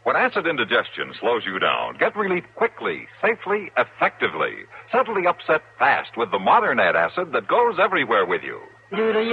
When acid indigestion slows you down, get relief quickly, safely, effectively. Settle the upset fast with the modern antacid that goes everywhere with you.